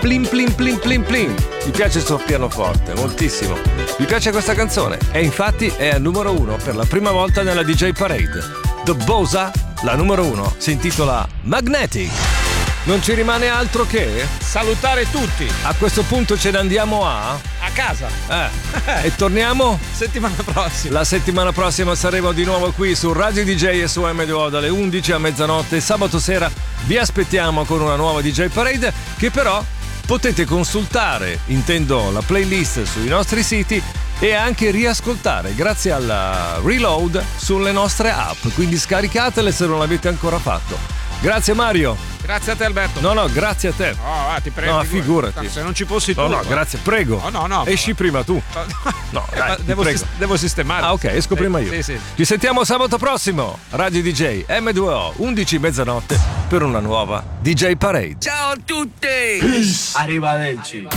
Plin plin plin plin plin. Mi piace il suo pianoforte, moltissimo. Mi piace questa canzone e infatti è al numero 1 per la prima volta nella DJ Parade. The Bosa, la numero 1, si intitola Magnetic. Non ci rimane altro che salutare tutti. A questo punto ce ne andiamo a casa. E torniamo settimana prossima. La settimana prossima saremo di nuovo qui su Radio DJ e su M2O dalle 11 a mezzanotte. Sabato sera vi aspettiamo con una nuova DJ Parade che però potete consultare, intendo la playlist sui nostri siti e anche riascoltare grazie alla reload sulle nostre app, quindi scaricatele se non l'avete ancora fatto. Grazie Mario. Grazie a te Alberto. No, grazie a te. Ti prego. No, figurati. Se non ci fossi tu. No, grazie, prego. No. Esci prima tu. No, dai, devo sistemare. Ok, esco prima io. Sì. Ci sentiamo sabato prossimo. Radio DJ M2O 11 mezzanotte per una nuova DJ Parade. Ciao a tutti. Arrivederci.